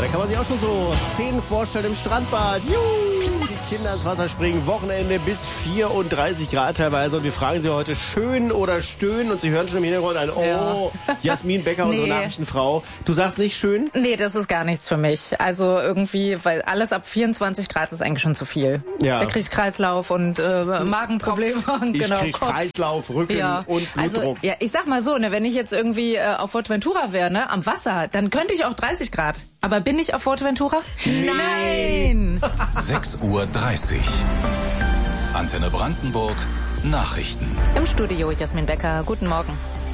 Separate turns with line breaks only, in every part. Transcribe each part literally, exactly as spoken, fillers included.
Da kann man sich auch schon so Szenen vorstellen im Strandbad. Juhu, die Kinder ins Wasser springen. Wochenende bis vierunddreißig Grad teilweise. Und wir fragen Sie heute, schön oder stöhnen? Und Sie hören schon im Hintergrund ein, oh, ja. Jasmin Becker, nee. unsere Nachrichtenfrau. Du sagst nicht schön?
Nee, das ist gar nichts für mich. Also irgendwie, weil alles ab vierundzwanzig Grad ist eigentlich schon zu viel.
Ja.
Da krieg ich Kreislauf und äh, Magenprobleme.
Ich
genau,
krieg
Kopf.
Kreislauf, Rücken
ja.
und Blutdruck.
Also, ja, ich sag mal so, ne, wenn ich jetzt irgendwie äh, auf Fuerteventura wäre, ne, am Wasser, dann könnte ich auch dreißig Grad. Aber bin ich auf Fuerteventura? Nein!
sechs Uhr dreißig. Antenne Brandenburg. Nachrichten.
Im Studio Jasmin Becker. Guten Morgen.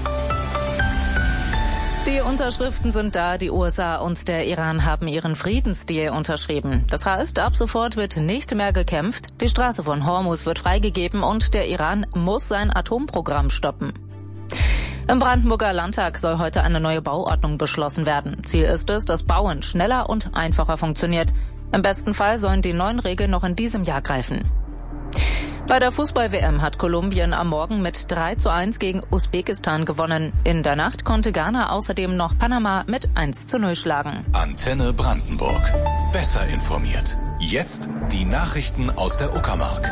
Die Unterschriften sind da. Die U S A und der Iran haben ihren Friedensdeal unterschrieben. Das heißt, ab sofort wird nicht mehr gekämpft. Die Straße von Hormuz wird freigegeben und der Iran muss sein Atomprogramm stoppen. Im Brandenburger Landtag soll heute eine neue Bauordnung beschlossen werden. Ziel ist es, dass Bauen schneller und einfacher funktioniert. Im besten Fall sollen die neuen Regeln noch in diesem Jahr greifen. Bei der Fußball-W M hat Kolumbien am Morgen mit drei zu eins gegen Usbekistan gewonnen. In der Nacht konnte Ghana außerdem noch Panama mit eins zu null schlagen.
Antenne Brandenburg. Besser informiert. Jetzt die Nachrichten aus der Uckermark.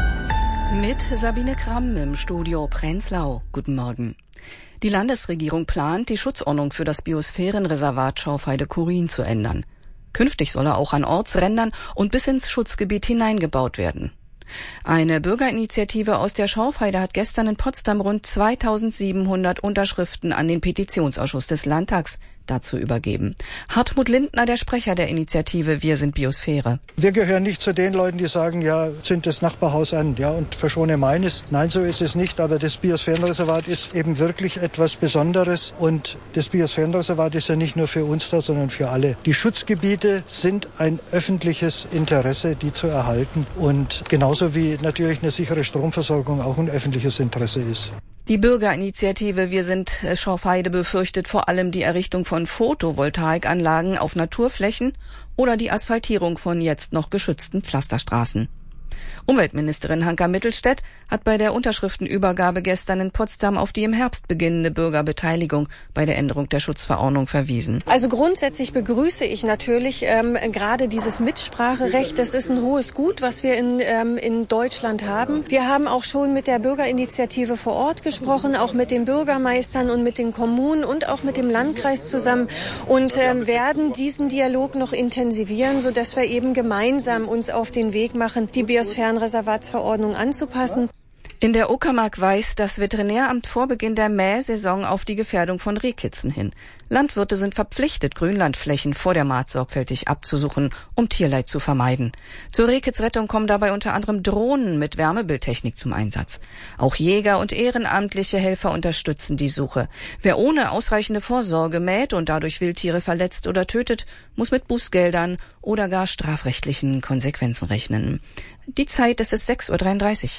Mit Sabine Kramm im Studio Prenzlau. Guten Morgen. Die Landesregierung plant, die Schutzordnung für das Biosphärenreservat Schauffheide-Chorin zu ändern. Künftig soll er auch an Ortsrändern und bis ins Schutzgebiet hineingebaut werden. Eine Bürgerinitiative aus der Schauffheide hat gestern in Potsdam rund zweitausendsiebenhundert Unterschriften an den Petitionsausschuss des Landtags dazu übergeben. Hartmut Lindner, der Sprecher der Initiative Wir sind Biosphäre.
Wir gehören nicht zu den Leuten, die sagen, ja, zünd das Nachbarhaus an, ja, und verschone meines. Nein, so ist es nicht, aber das Biosphärenreservat ist eben wirklich etwas Besonderes und das Biosphärenreservat ist ja nicht nur für uns da, sondern für alle. Die Schutzgebiete sind ein öffentliches Interesse, die zu erhalten und genauso wie natürlich eine sichere Stromversorgung auch ein öffentliches Interesse ist.
Die Bürgerinitiative Wir sind Schauffheide befürchtet vor allem die Errichtung von Photovoltaikanlagen auf Naturflächen oder die Asphaltierung von jetzt noch geschützten Pflasterstraßen. Umweltministerin Hanka Mittelstädt hat bei der Unterschriftenübergabe gestern in Potsdam auf die im Herbst beginnende Bürgerbeteiligung bei der Änderung der Schutzverordnung verwiesen.
Also grundsätzlich begrüße ich natürlich ähm, gerade dieses Mitspracherecht. Das ist ein hohes Gut, was wir in, ähm, in Deutschland haben. Wir haben auch schon mit der Bürgerinitiative vor Ort gesprochen, auch mit den Bürgermeistern und mit den Kommunen und auch mit dem Landkreis zusammen und ähm, werden diesen Dialog noch intensivieren, sodass wir eben gemeinsam uns auf den Weg machen, die Biosphärenreservatsverordnung anzupassen.
In der Uckermark weist das Veterinäramt vor Beginn der Mähsaison auf die Gefährdung von Rehkitzen hin. Landwirte sind verpflichtet, Grünlandflächen vor der Maat sorgfältig abzusuchen, um Tierleid zu vermeiden. Zur Rehkitzrettung kommen dabei unter anderem Drohnen mit Wärmebildtechnik zum Einsatz. Auch Jäger und ehrenamtliche Helfer unterstützen die Suche. Wer ohne ausreichende Vorsorge mäht und dadurch Wildtiere verletzt oder tötet, muss mit Bußgeldern oder gar strafrechtlichen Konsequenzen rechnen. Die Zeit, es ist sechs Uhr dreiunddreißig.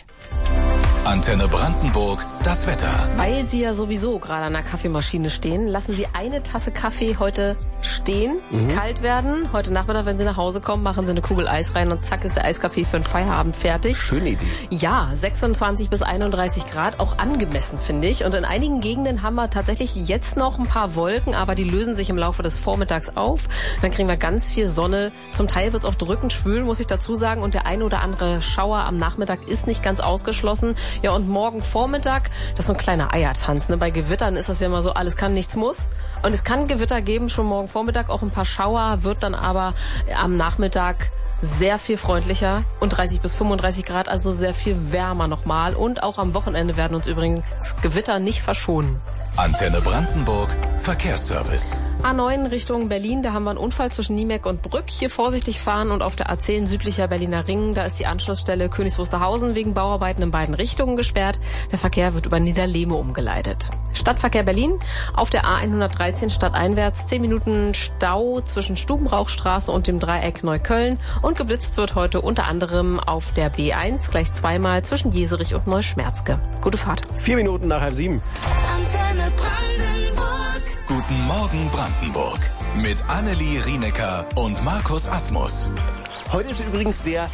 Antenne Brandenburg, das Wetter.
Weil Sie ja sowieso gerade an der Kaffeemaschine stehen, lassen Sie eine Tasse Kaffee heute stehen, mhm. kalt werden. Heute Nachmittag, wenn Sie nach Hause kommen, machen Sie eine Kugel Eis rein und zack ist der Eiskaffee für den Feierabend fertig.
Schöne Idee.
Ja, sechsundzwanzig bis einunddreißig Grad, auch angemessen, finde ich. Und in einigen Gegenden haben wir tatsächlich jetzt noch ein paar Wolken, aber die lösen sich im Laufe des Vormittags auf. Dann kriegen wir ganz viel Sonne. Zum Teil wird es auch drückend schwül, muss ich dazu sagen. Und der ein oder andere Schauer am Nachmittag ist nicht ganz ausgeschlossen. Ja, und morgen Vormittag, das ist so ein kleiner Eiertanz. Ne? Bei Gewittern ist das ja immer so, alles kann, nichts muss. Und es kann Gewitter geben, schon morgen Vormittag, auch ein paar Schauer, wird dann aber am Nachmittag sehr viel freundlicher und dreißig bis fünfunddreißig Grad, also sehr viel wärmer nochmal. Und auch am Wochenende werden uns übrigens Gewitter nicht verschonen.
Antenne Brandenburg, Verkehrsservice.
A neun Richtung Berlin, da haben wir einen Unfall zwischen Niemeck und Brück. Hier vorsichtig fahren und auf der A zehn südlicher Berliner Ring, da ist die Anschlussstelle Königs Wusterhausen wegen Bauarbeiten in beiden Richtungen gesperrt. Der Verkehr wird über Niederlehme umgeleitet. Stadtverkehr Berlin, auf der A hundertdreizehn stadteinwärts, zehn Minuten Stau zwischen Stubenrauchstraße und dem Dreieck Neukölln. Und geblitzt wird heute unter anderem auf der B eins gleich zweimal zwischen Jeserich und Neuschmerzke. Gute Fahrt.
Vier Minuten nach halb sieben.
Antenne Brandenburg. Guten Morgen Brandenburg. Mit Annelie Rienecker und Markus Asmus.
Heute ist übrigens der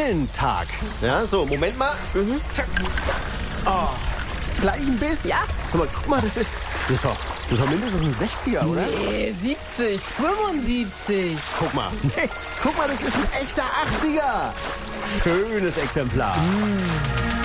Geh-Angeln-Tag. Ja, so, Moment mal. Mhm. Oh, gleich ein Biss.
Ja.
Guck mal, guck mal, das ist, das ist doch, das ist doch mindestens ein sechziger, oder?
Nee, siebzig, fünfundsiebzig.
Guck mal, nee, guck mal, das ist ein echter achtziger. Schönes Exemplar. Mm.